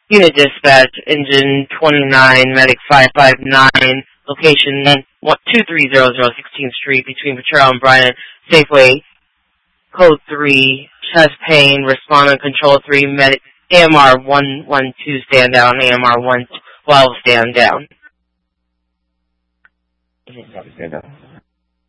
Unit Dispatch, Engine 29, Medic 559, location 2300 16th Street between Potrero and Bryant, Safeway, Code 3, chest pain, respondent control 3, Medic, AMR 112 stand down, AMR 112 stand down. Stand down.